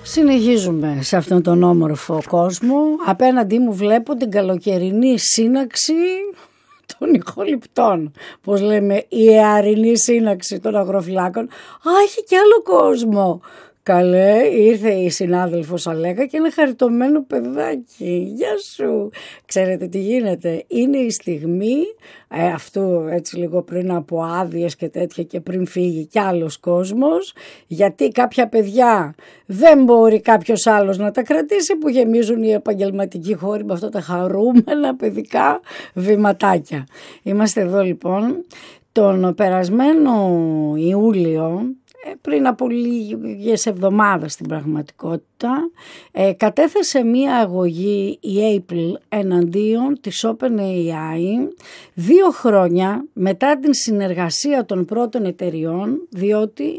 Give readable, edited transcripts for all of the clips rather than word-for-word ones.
Συνεχίζουμε σε αυτόν τον όμορφο κόσμο. Απέναντί μου βλέπω την καλοκαιρινή σύναξη των ηχοληπτών. Πώς λέμε, η αιαρινή σύναξη των αγροφυλάκων. Α, έχει και άλλο κόσμο. Καλέ, ήρθε η συνάδελφος Αλέκα και ένα χαριτωμένο παιδάκι. Γεια σου. Ξέρετε τι γίνεται? Είναι η στιγμή αυτού έτσι λίγο πριν από άδειες και τέτοια και πριν φύγει κι άλλος κόσμος, γιατί κάποια παιδιά δεν μπορεί κάποιος άλλος να τα κρατήσει, που γεμίζουν οι επαγγελματικοί χώροι με αυτά τα χαρούμενα παιδικά βηματάκια. Είμαστε εδώ λοιπόν τον περασμένο Ιούλιο, πριν από λίγες εβδομάδες στην πραγματικότητα, κατέθεσε μία αγωγή η Apple εναντίον της OpenAI 2 χρόνια μετά την συνεργασία των πρώτων εταιριών, διότι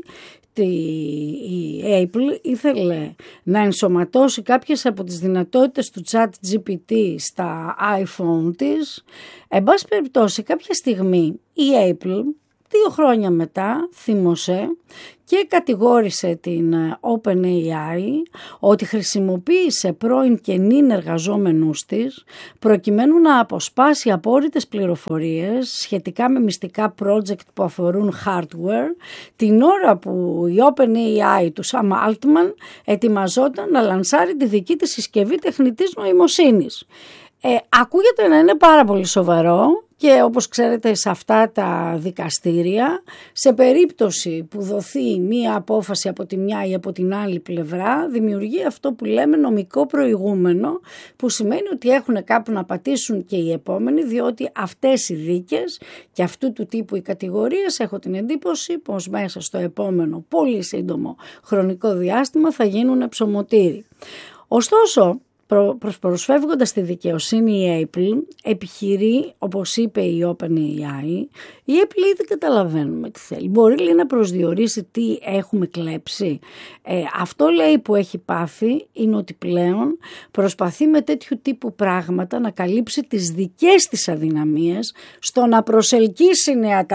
η Apple ήθελε να ενσωματώσει κάποιες από τις δυνατότητες του ChatGPT στα iPhone της. Εν πάση περιπτώσει, κάποια στιγμή η Apple 2 χρόνια μετά θύμωσε και κατηγόρησε την OpenAI ότι χρησιμοποίησε πρώην και νυν εργαζόμενους της προκειμένου να αποσπάσει απόρριτες πληροφορίες σχετικά με μυστικά project που αφορούν hardware, την ώρα που η OpenAI του Sam Altman ετοιμαζόταν να λανσάρει τη δική της συσκευή τεχνητής νοημοσύνης. Ακούγεται να είναι πάρα πολύ σοβαρό. Και όπως ξέρετε, σε αυτά τα δικαστήρια, σε περίπτωση που δοθεί μία απόφαση από τη μια ή από την άλλη πλευρά, δημιουργεί αυτό που λέμε νομικό προηγούμενο, που σημαίνει ότι έχουν κάπου να πατήσουν και οι επόμενοι, διότι αυτές οι δίκες και αυτού του τύπου οι κατηγορίες, έχω την εντύπωση πως μέσα στο επόμενο πολύ σύντομο χρονικό διάστημα θα γίνουν ψωμοτήρι. Ωστόσο, προσφεύγοντας στη δικαιοσύνη, η Apple επιχειρεί, όπως είπε η OpenAI, η Apple ήδη καταλαβαίνουμε τι θέλει. Μπορεί, λέει, να προσδιορίσει τι έχουμε κλέψει. Αυτό, λέει, που έχει πάθει είναι ότι πλέον προσπαθεί με τέτοιου τύπου πράγματα να καλύψει τις δικές της αδυναμίες στο να προσελκύσει νέα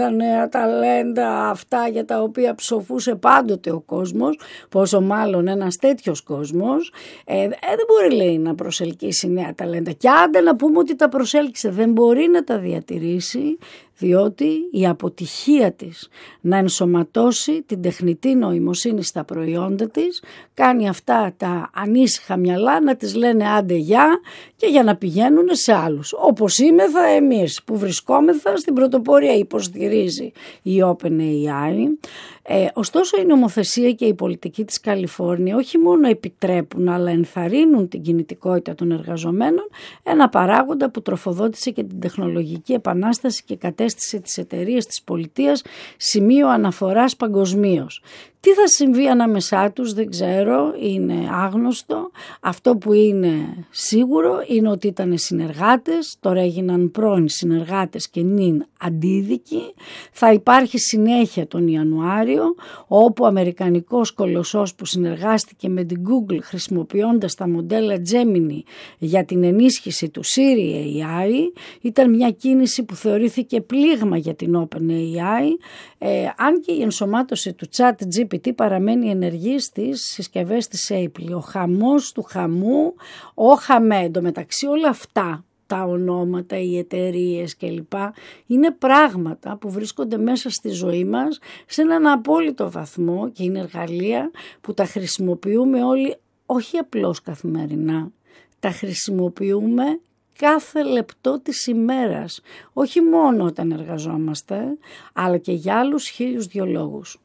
ταλέντα αυτά για τα οποία ψοφούσε πάντοτε ο κόσμος, πόσο μάλλον ένας τέτοιος κόσμος δεν μπορεί, λέει, να προσελκύσει νέα ταλέντα, και άντε να πούμε ότι τα προσέλκυσε, δεν μπορεί να τα διατηρήσει, διότι η αποτυχία της να ενσωματώσει την τεχνητή νοημοσύνη στα προϊόντα της κάνει αυτά τα ανήσυχα μυαλά να τις λένε άντε γεια, και για να πηγαίνουν σε άλλους. Όπως είμεθα εμείς που βρισκόμεθα στην πρωτοπορία, υποστηρίζει η OpenAI. Ωστόσο, η νομοθεσία και η πολιτική της Καλιφόρνια όχι μόνο επιτρέπουν αλλά ενθαρρύνουν την κινητικότητα των εργαζομένων, ένα παράγοντα που τροφοδότησε και την τεχνολογική επανάσταση και κατέστησε τις εταιρείες της πολιτείας σημείο αναφοράς παγκοσμίως. Τι θα συμβεί ανάμεσά τους δεν ξέρω, είναι άγνωστο. Αυτό που είναι σίγουρο είναι ότι ήταν συνεργάτες, τώρα έγιναν πρώην συνεργάτες και νυν αντίδικοι. Θα υπάρχει συνέχεια τον Ιανουάριο, όπου ο αμερικανικός κολοσσός που συνεργάστηκε με την Google χρησιμοποιώντας τα μοντέλα Gemini για την ενίσχυση του Siri AI, ήταν μια κίνηση που θεωρήθηκε πλήγμα για την OpenAI, αν και η ενσωμάτωση του ChatGPT παραμένει ενεργή στις συσκευές της Apple. Ο χαμός του χαμού, εντωμεταξύ όλα αυτά τα ονόματα, οι εταιρείες κλπ. Είναι πράγματα που βρίσκονται μέσα στη ζωή μας σε έναν απόλυτο βαθμό και είναι εργαλεία που τα χρησιμοποιούμε όλοι, όχι απλώς καθημερινά, τα χρησιμοποιούμε κάθε λεπτό της ημέρας, όχι μόνο όταν εργαζόμαστε, αλλά και για άλλους 1002 λόγους.